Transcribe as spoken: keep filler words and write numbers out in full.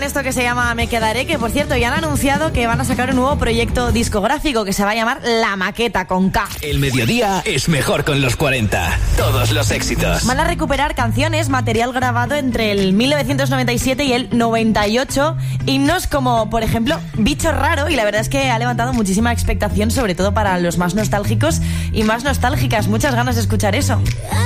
con esto que se llama Me Quedaré, que por cierto ya han anunciado que van a sacar un nuevo proyecto discográfico que se va a llamar La Maqueta, con K. El mediodía es mejor con los cuarenta. Todos los éxitos. Van a recuperar canciones, material grabado entre el mil novecientos noventa y siete y el noventa y ocho, himnos como, por ejemplo, Bicho Raro, y la verdad es que ha levantado muchísima expectación, sobre todo para los más nostálgicos y más nostálgicas. Muchas ganas de escuchar eso.